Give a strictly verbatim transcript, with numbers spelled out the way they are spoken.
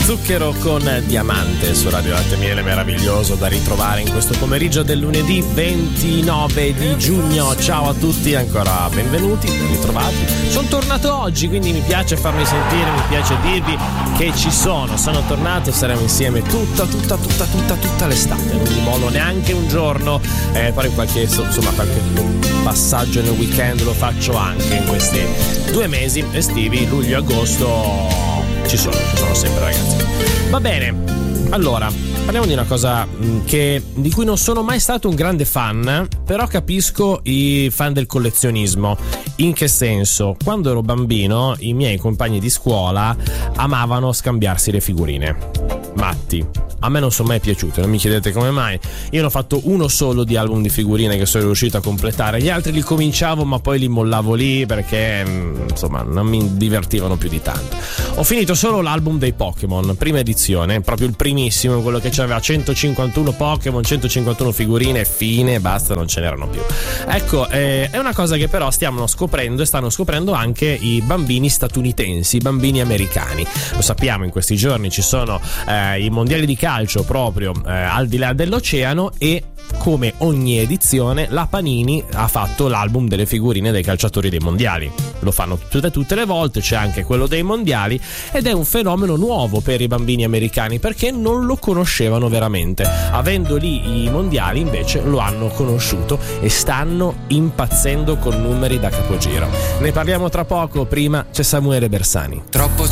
Zucchero con Diamante su Radio Latte Miele, meraviglioso da ritrovare in questo pomeriggio del lunedì ventinove di giugno. Ciao a tutti, ancora benvenuti, ben ritrovati. Sono tornato oggi, quindi mi piace farmi sentire, mi piace dirvi che ci sono. Sono tornato, saremo insieme tutta, tutta, tutta, tutta, tutta l'estate. Non mi mollo neanche un giorno. Eh, poi qualche, insomma, qualche passaggio nel weekend lo faccio anche in questi due mesi estivi, luglio e agosto. Ci sono, ci sono sempre, ragazzi. Va bene, allora parliamo di una cosa che, di cui non sono mai stato un grande fan, però capisco i fan del collezionismo. In che senso? Quando ero bambino i miei compagni di scuola amavano scambiarsi le figurine. Matti. A me non sono mai piaciute, non mi chiedete come mai. Io ne ho fatto uno solo di album di figurine che sono riuscito a completare. Gli altri li cominciavo ma poi li mollavo lì perché insomma non mi divertivano più di tanto. Ho finito solo l'album dei Pokémon, prima edizione, proprio il primissimo, quello che aveva centocinquantuno Pokémon, centocinquantuno figurine, fine, basta, non ce n'erano più. Ecco, eh, è una cosa che però stiamo scoprendo e stanno scoprendo anche i bambini statunitensi, i bambini americani. Lo sappiamo, in questi giorni ci sono eh, i mondiali di calcio calcio proprio eh, al di là dell'oceano, e come ogni edizione la Panini ha fatto l'album delle figurine dei calciatori dei mondiali. Lo fanno tutte, tutte le volte, c'è anche quello dei mondiali, ed è un fenomeno nuovo per i bambini americani perché non lo conoscevano veramente. Avendo lì i mondiali invece lo hanno conosciuto e stanno impazzendo con numeri da capogiro. Ne parliamo tra poco, prima c'è Samuele Bersani. Troppo